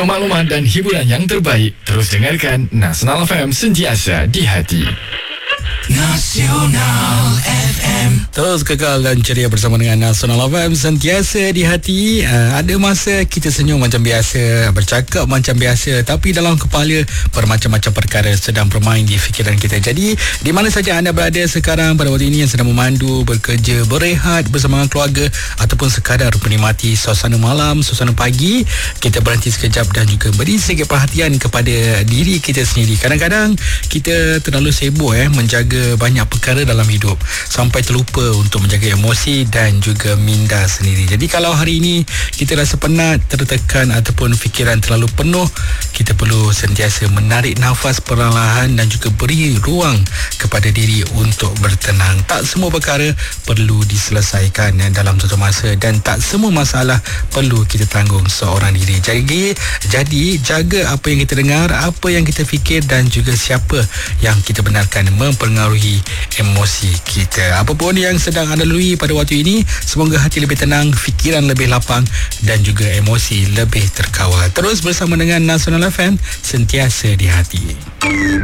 Untuk maklumat dan hiburan yang terbaik, terus dengarkan Nasional FM, sentiasa di hati. Nasional FM. Terus kekal dan ceria bersama dengan Nasional FM, sentiasa di hati. Ada masa kita senyum macam biasa, bercakap macam biasa, tapi dalam kepala bermacam-macam perkara sedang bermain di fikiran kita. Jadi di mana saja anda berada sekarang pada waktu ini, yang sedang memandu, bekerja, berehat bersama dengan keluarga, ataupun sekadar menikmati suasana malam, suasana pagi, kita berhenti sekejap dan juga beri sedikit perhatian kepada diri kita sendiri. Kadang-kadang kita terlalu sibuk menjaga banyak perkara dalam hidup sampai terlupa untuk menjaga emosi dan juga minda sendiri. Jadi kalau hari ini kita rasa penat, tertekan ataupun fikiran terlalu penuh, kita perlu sentiasa menarik nafas perlahan dan juga beri ruang kepada diri untuk bertenang. Tak semua perkara perlu diselesaikan dalam satu masa, dan tak semua masalah perlu kita tanggung seorang diri. Jadi jaga apa yang kita dengar, apa yang kita fikir, dan juga siapa yang kita benarkan mempengaruhi emosi kita. Apa pun yang sedang anda lalui pada waktu ini, semoga hati lebih tenang, fikiran lebih lapang dan juga emosi lebih terkawal. Terus bersama dengan Nasional FM, sentiasa di hati.